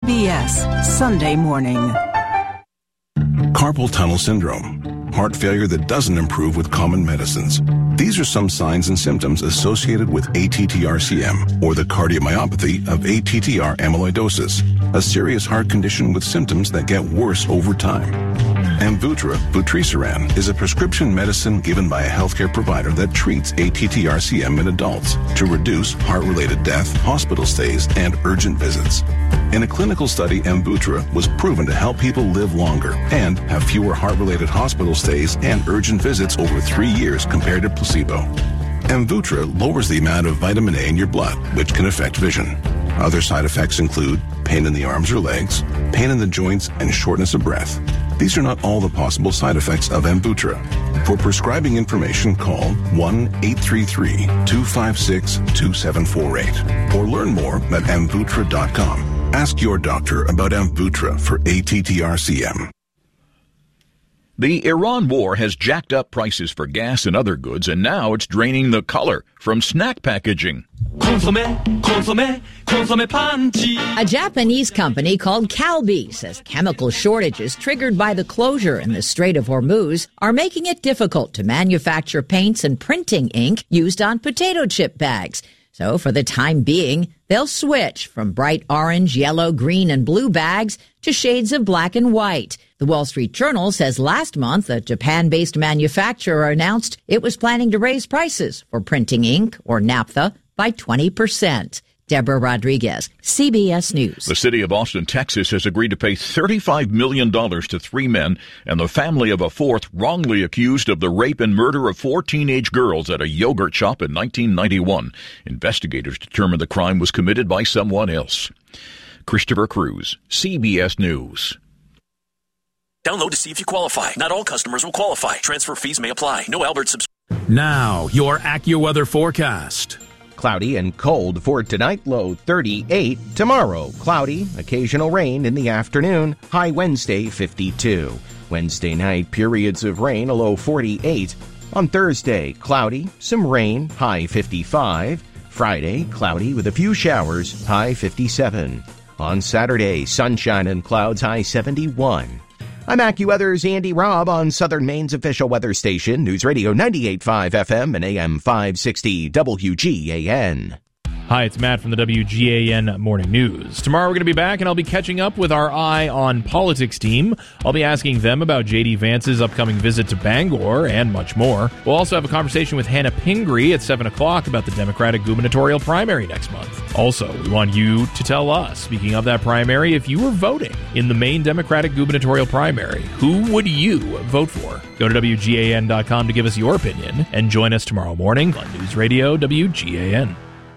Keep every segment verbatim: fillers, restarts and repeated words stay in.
B S Sunday Morning. Carpal tunnel syndrome, heart failure that doesn't improve with common medicines. These are some signs and symptoms associated with A T T R C M, or the cardiomyopathy of A T T R amyloidosis, a serious heart condition with symptoms that get worse over time. Amvuttra, vutrisiran, is a prescription medicine given by a healthcare provider that treats A T T R C M in adults to reduce heart-related death, hospital stays, and urgent visits. In a clinical study, Amvuttra was proven to help people live longer and have fewer heart-related hospital stays and urgent visits over three years compared to placebo. Amvuttra lowers the amount of vitamin A in your blood, which can affect vision. Other side effects include pain in the arms or legs, pain in the joints, and shortness of breath. These are not all the possible side effects of Amvuttra. For prescribing information, call one eight three three, two five six, two seven four eight or learn more at amvuttra dot com. Ask your doctor about Amvuttra for A T T R C M. The Iran war has jacked up prices for gas and other goods, and now it's draining the color from snack packaging. Consommé, consommé, consommé panchi. A Japanese company called Calbee says chemical shortages triggered by the closure in the Strait of Hormuz are making it difficult to manufacture paints and printing ink used on potato chip bags. So for the time being, they'll switch from bright orange, yellow, green, and blue bags to shades of black and white. The Wall Street Journal says last month a Japan-based manufacturer announced it was planning to raise prices for printing ink, or naphtha, by twenty percent. Deborah Rodriguez, C B S News. The city of Austin, Texas, has agreed to pay thirty-five million dollars to three men and the family of a fourth wrongly accused of the rape and murder of four teenage girls at a yogurt shop in nineteen ninety-one. Investigators determined the crime was committed by someone else. Christopher Cruz, C B S News. Download to see if you qualify. Not all customers will qualify. Transfer fees may apply. No Albert subs. Now, your AccuWeather forecast. Cloudy and cold for tonight, low thirty-eight. Tomorrow, cloudy, occasional rain in the afternoon, high Wednesday fifty-two. Wednesday night, periods of rain, a low forty-eight. On Thursday, cloudy, some rain, high fifty-five. Friday, cloudy with a few showers, high fifty-seven. On Saturday, sunshine and clouds, high seventy-one. I'm AccuWeather's Andy Robb on Southern Maine's official weather station, News Radio ninety-eight point five F M and A M five sixty W G A N. Hi, it's Matt from the W G A N Morning News. Tomorrow we're going to be back, and I'll be catching up with our Eye on Politics team. I'll be asking them about J D Vance's upcoming visit to Bangor and much more. We'll also have a conversation with Hannah Pingree at seven o'clock about the Democratic gubernatorial primary next month. Also, we want you to tell us, speaking of that primary, if you were voting in the Maine Democratic gubernatorial primary, who would you vote for? Go to W G A N dot com to give us your opinion, and join us tomorrow morning on News Radio W G A N.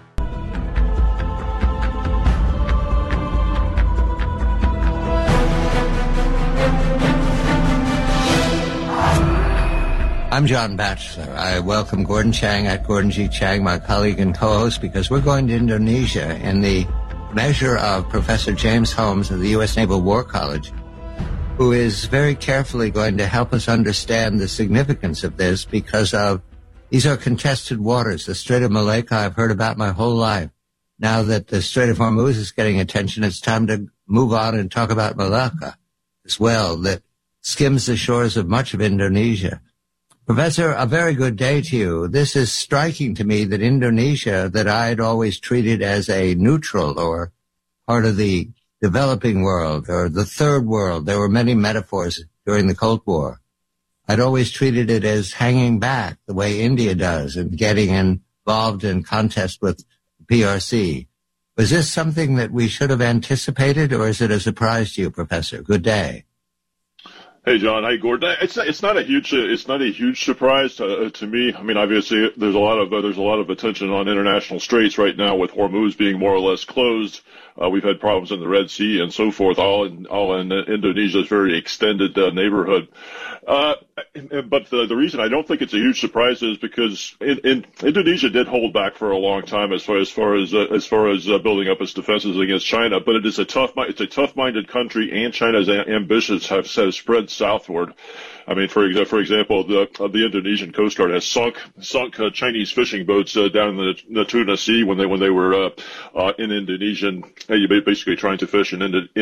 I'm John Batchelor. I welcome Gordon Chang at Gordon G. Chang, my colleague and co-host, because we're going to Indonesia in the measure of Professor James Holmes of the U S Naval War College, who is very carefully going to help us understand the significance of this because of these are contested waters. The Strait of Malacca I've heard about my whole life. Now that the Strait of Hormuz is getting attention, it's time to move on and talk about Malacca as well, that skims the shores of much of Indonesia. Professor, a very good day to you. This is striking to me that Indonesia, that I'd always treated as a neutral or part of the developing world or the third world. There were many metaphors during the Cold War. I'd always treated it as hanging back the way India does and getting involved in contest with P R C. Was this something that we should have anticipated, or is it a surprise to you, Professor? Good day. Hey, John. Hey, Gordon. It's it's not a huge it's not a huge surprise to, to me. I mean, obviously, there's a lot of uh, there's a lot of attention on international straits right now with Hormuz being more or less closed. Uh, we've had problems in the Red Sea and so forth, all in all in Indonesia's very extended uh, neighborhood. Uh, but the, the reason I don't think it's a huge surprise is because in, in, Indonesia did hold back for a long time as far as far as uh, as far as uh, building up its defenses against China. But it is a tough it's a tough-minded country, and China's ambitions have, have spread southward. I mean, for example, for example, the uh, the Indonesian Coast Guard has sunk sunk uh, Chinese fishing boats uh, down in the, the Tuna Sea when they when they were uh, uh, in Indonesian, uh, basically trying to fish in, in